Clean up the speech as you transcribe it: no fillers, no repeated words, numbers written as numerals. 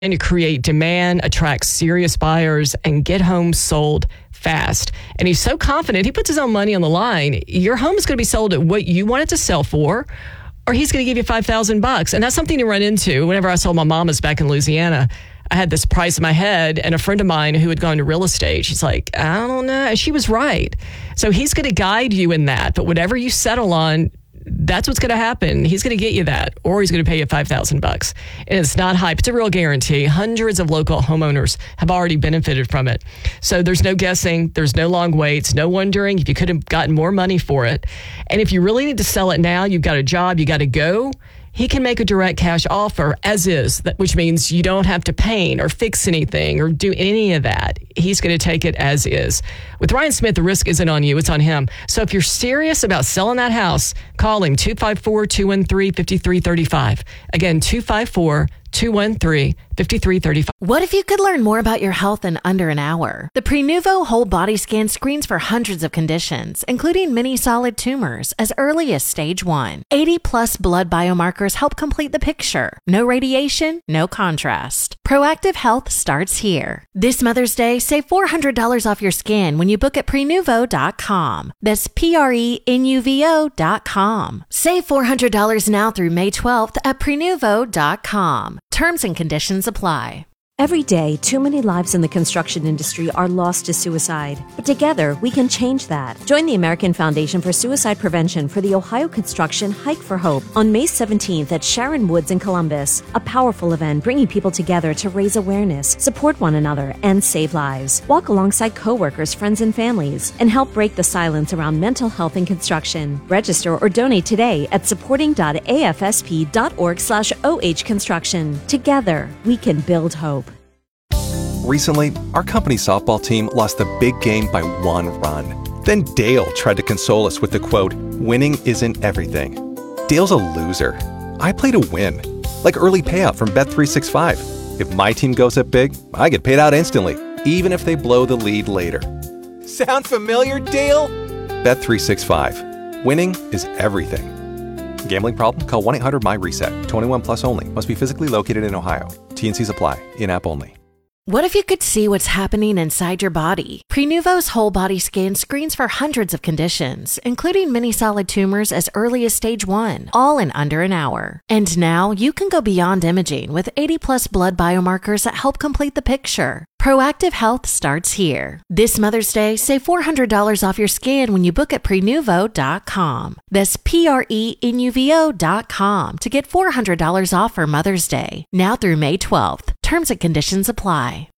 to create demand, attract serious buyers, and get homes sold fast. And he's so confident, he puts his own money on the line. Your home is going to be sold at what you want it to sell for, or he's going to give you $5,000. And that's something to run into. Whenever I sold my mama's back in Louisiana, I had this price in my head, and a friend of mine who had gone to real estate, she's like, I don't know. And she was right. So he's going to guide you in that. But whatever you settle on, that's what's going to happen. He's going to get you that, or he's going to pay you $5,000. And it's not hype. It's a real guarantee. Hundreds of local homeowners have already benefited from it. So there's no guessing. There's no long waits. No wondering if you could have gotten more money for it. And if you really need to sell it now, you've got a job, you got to go. He can make a direct cash offer as is, which means you don't have to paint or fix anything or do any of that. He's going to take it as is. With Ryan Smith, the risk isn't on you, it's on him. So if you're serious about selling that house, call him 254-213-5335. Again, 254-213-5335. What if you could learn more about your health in under an hour? The Prenuvo whole body scan screens for hundreds of conditions, including many solid tumors, as early as stage 1. 80-plus blood biomarkers help complete the picture. No radiation, no contrast. Proactive health starts here. This Mother's Day, save $400 off your scan when you book at Prenuvo.com. That's Prenuvo.com. Save $400 now through May 12th at Prenuvo.com. Terms and conditions apply. Every day, too many lives in the construction industry are lost to suicide. But together, we can change that. Join the American Foundation for Suicide Prevention for the Ohio Construction Hike for Hope on May 17th at Sharon Woods in Columbus. A powerful event bringing people together to raise awareness, support one another, and save lives. Walk alongside coworkers, friends, and families, and help break the silence around mental health in construction. Register or donate today at supporting.afsp.org/OH Construction. Together, we can build hope. Recently, our company softball team lost the big game by 1 run. Then Dale tried to console us with the quote, "Winning isn't everything." Dale's a loser. I play to win, like early payout from Bet365. If my team goes up big, I get paid out instantly, even if they blow the lead later. Sound familiar, Dale? Bet365. Winning is everything. Gambling problem? Call 1-800-MY-RESET. 21 plus only. Must be physically located in Ohio. T&Cs apply. In-app only. What if you could see what's happening inside your body? Prenuvo's whole body scan screens for hundreds of conditions, including many solid tumors as early as stage 1, all in under an hour. And now you can go beyond imaging with 80-plus blood biomarkers that help complete the picture. Proactive health starts here. This Mother's Day, save $400 off your scan when you book at Prenuvo.com. That's Prenuvo.com to get $400 off for Mother's Day. Now through May 12th. Terms and conditions apply.